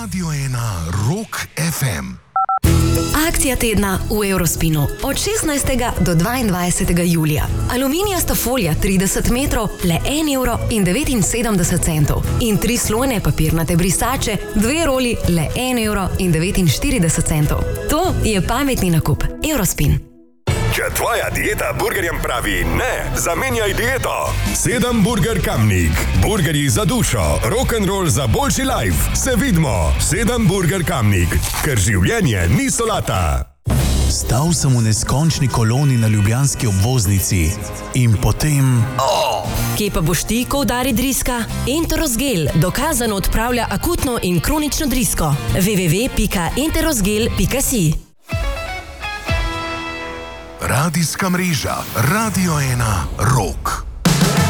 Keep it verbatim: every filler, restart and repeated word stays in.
Radio ena Rock ef em. Akcija tedna v Eurospinu od šestnajstega do dvaindvajsetega julija. Aluminijasta folija trideset metrov, le en evro in devetinsedemdeset centov. In tri slojne papirnate brisače, dve roli, le en evro in devetinštirideset centov. To je pametni nakup. Eurospin. Če tvoja dieta burgerjem pravi ne, zamenjaj dieto. Sedem Burger Kamnik. Burgerji za dušo, rock'n'roll za boljši life. Se vidimo. Sedem Burger Kamnik. Ker življenje ni solata. Stal sem v neskončni koloni na ljubljanski obvoznici in potem... Oh. Kje pa boš ti, ko udari driska? Enterosgel dokazano odpravlja akutno in kronično drisko. w w w pika enterosgel pika si. Radijska mreža Radio ena Rock.